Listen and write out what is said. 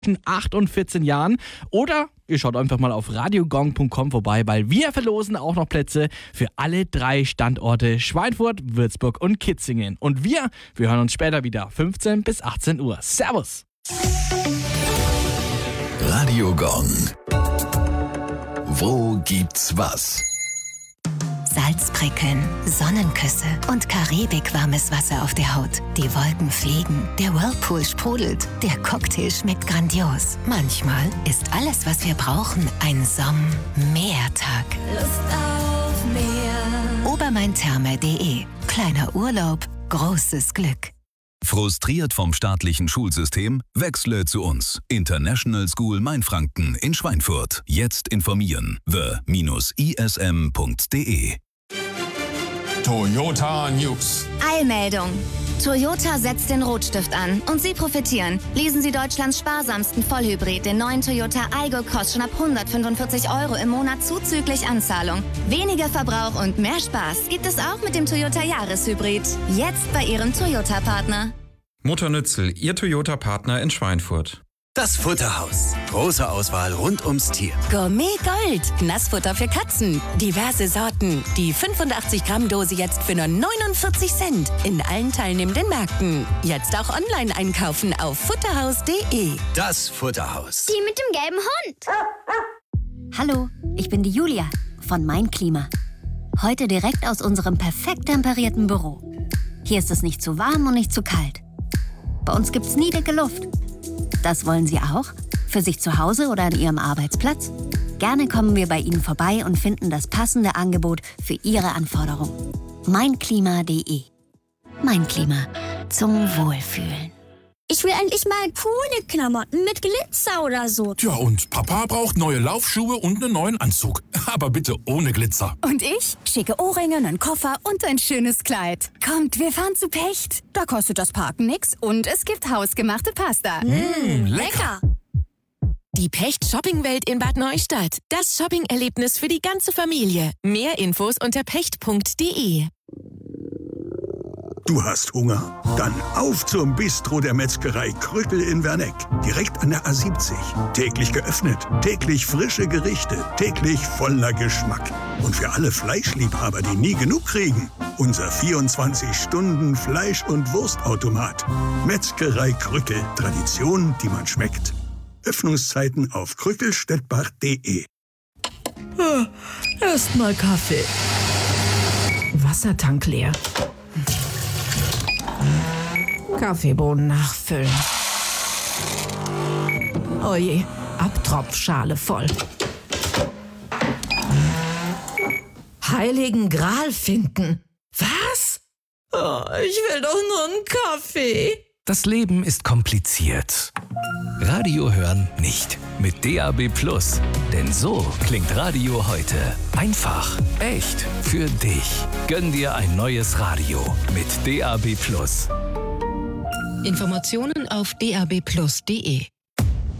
8 und 14 Jahren. Oder ihr schaut einfach mal auf radiogong.com vorbei, weil wir verlosen auch noch Plätze für alle 3 Standorte Schweinfurt, Würzburg und Kitzingen. Und wir hören uns später wieder, 15 bis 18 Uhr. Servus! Radio Gong. Wo gibt's was? Salzprickeln, Sonnenküsse und karibikwarmes Wasser auf der Haut. Die Wolken fliegen, der Whirlpool sprudelt, der Cocktail schmeckt grandios. Manchmal ist alles, was wir brauchen, ein Meertag. Lust auf Meer. Obermaintherme.de. Kleiner Urlaub, großes Glück. Frustriert vom staatlichen Schulsystem? Wechsle zu uns. International School Mainfranken in Schweinfurt. Jetzt informieren. the-ism.de. Toyota News. Eilmeldung. Toyota setzt den Rotstift an und Sie profitieren. Lesen Sie Deutschlands sparsamsten Vollhybrid, den neuen Toyota Aygo, kostet schon ab 145 € im Monat zuzüglich Anzahlung. Weniger Verbrauch und mehr Spaß gibt es auch mit dem Toyota Jahreshybrid. Jetzt bei Ihrem Toyota-Partner. Mutter Nützel, Ihr Toyota-Partner in Schweinfurt. Das Futterhaus. Große Auswahl rund ums Tier. Gourmet Gold. Nassfutter für Katzen. Diverse Sorten. Die 85-Gramm-Dose jetzt für nur 49 Cent. In allen teilnehmenden Märkten. Jetzt auch online einkaufen auf futterhaus.de. Das Futterhaus. Die mit dem gelben Hund. Hallo, ich bin die Julia von Mein Klima. Heute direkt aus unserem perfekt temperierten Büro. Hier ist es nicht zu warm und nicht zu kalt. Bei uns gibt's nie dicke Luft. Das wollen Sie auch? Für sich zu Hause oder an Ihrem Arbeitsplatz? Gerne kommen wir bei Ihnen vorbei und finden das passende Angebot für Ihre Anforderungen. Meinklima.de. Mein Klima. Zum Wohlfühlen. Ich will endlich mal coole Klamotten mit Glitzer oder so. Tja, und Papa braucht neue Laufschuhe und einen neuen Anzug. Aber bitte ohne Glitzer. Und ich? Schicke Ohrringe, einen Koffer und ein schönes Kleid. Kommt, wir fahren zu Pecht. Da kostet das Parken nix und es gibt hausgemachte Pasta. Lecker. Die Pecht Shoppingwelt in Bad Neustadt. Das Shopping-Erlebnis für die ganze Familie. Mehr Infos unter pecht.de. Du hast Hunger? Dann auf zum Bistro der Metzgerei Krückel in Werneck. Direkt an der A70. Täglich geöffnet, täglich frische Gerichte, täglich voller Geschmack. Und für alle Fleischliebhaber, die nie genug kriegen, unser 24-Stunden-Fleisch- und Wurstautomat. Metzgerei Krückel. Tradition, die man schmeckt. Öffnungszeiten auf krückelstettbach.de. Erstmal Kaffee. Wassertank leer. Kaffeebohnen nachfüllen. Oje, Abtropfschale voll. Heiligen Gral finden. Was? Oh, ich will doch nur einen Kaffee. Das Leben ist kompliziert. Radio hören nicht. Mit DAB+. Denn so klingt Radio heute. Einfach, echt, für dich. Gönn dir ein neues Radio mit DAB+. Informationen auf dabplus.de.